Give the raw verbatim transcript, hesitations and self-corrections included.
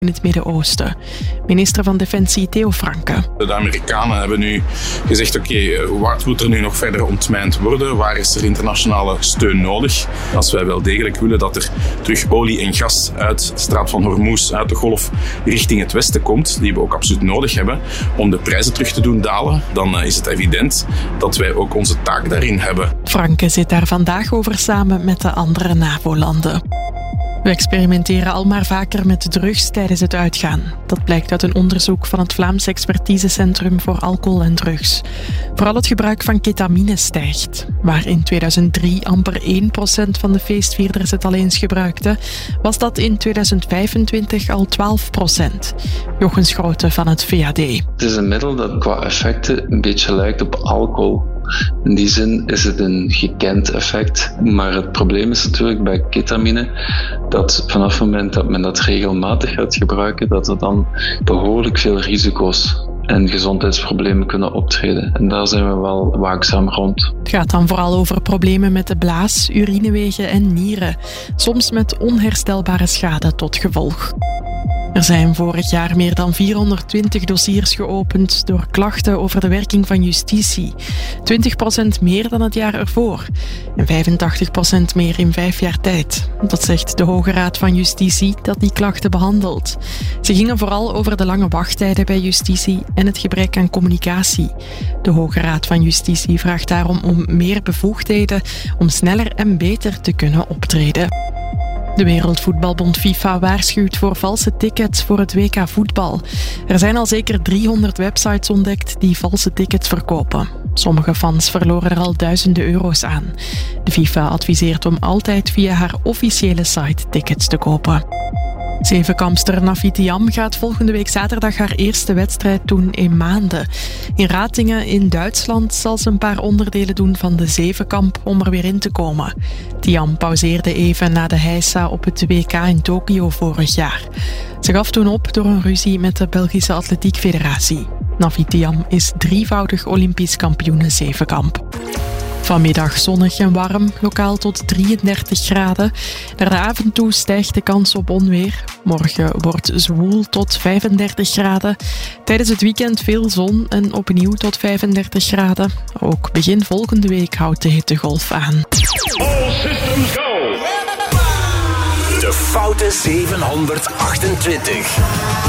in het Midden-Oosten. Minister van Defensie Theo Franke. De Amerikanen hebben nu gezegd, oké, okay, wat moet er nu nog verder ontmijnd worden? Waar is er internationale steun nodig? Als wij wel degelijk willen dat er terug olie en gas uit de straat van Hormuz, uit de golf, richting het westen komt, die we ook absoluut nodig hebben, om de prijzen terug te doen dalen, dan is het evident dat wij ook onze taak daarin hebben. Franke zit daar vandaag over samen met de andere NAVO-landen. We experimenteren al maar vaker met drugs tijdens het uitgaan. Dat blijkt uit een onderzoek van het Vlaams Expertisecentrum voor Alcohol en Drugs. Vooral het gebruik van ketamine stijgt. Waar in tweeduizend drie amper één procent van de feestvierders het al eens gebruikte, was dat in tweeduizend vijfentwintig al twaalf procent. Jochen Schroten van het V A D. Het is een middel dat qua effecten een beetje lijkt op alcohol. In die zin is het een gekend effect. Maar het probleem is natuurlijk bij ketamine dat vanaf het moment dat men dat regelmatig gaat gebruiken, dat er dan behoorlijk veel risico's en gezondheidsproblemen kunnen optreden. En daar zijn we wel waakzaam rond. Het gaat dan vooral over problemen met de blaas, urinewegen en nieren. Soms met onherstelbare schade tot gevolg. Er zijn vorig jaar meer dan vierhonderdtwintig dossiers geopend door klachten over de werking van justitie. twintig procent meer dan het jaar ervoor. En vijfentachtig procent meer in vijf jaar tijd. Dat zegt de Hoge Raad van Justitie dat die klachten behandelt. Ze gingen vooral over de lange wachttijden bij justitie en het gebrek aan communicatie. De Hoge Raad van Justitie vraagt daarom om meer bevoegdheden om sneller en beter te kunnen optreden. De Wereldvoetbalbond FIFA waarschuwt voor valse tickets voor het W K voetbal. Er zijn al zeker driehonderd websites ontdekt die valse tickets verkopen. Sommige fans verloren er al duizenden euro's aan. De FIFA adviseert om altijd via haar officiële site tickets te kopen. Zevenkampster Nafi Thiam gaat volgende week zaterdag haar eerste wedstrijd doen in maanden. In Ratingen in Duitsland zal ze een paar onderdelen doen van de zevenkamp om er weer in te komen. Thiam pauzeerde even na de heisa op het W K in Tokio vorig jaar. Ze gaf toen op door een ruzie met de Belgische Atletiek Federatie. Nafi Thiam is drievoudig Olympisch kampioene zevenkamp. Vanmiddag zonnig en warm, lokaal tot drieëndertig graden. Naar de avond toe stijgt de kans op onweer. Morgen wordt zwoel tot vijfendertig graden. Tijdens het weekend veel zon en opnieuw tot vijfendertig graden. Ook begin volgende week houdt de hittegolf aan. All systems go! De Foute zevenhonderdachtentwintig.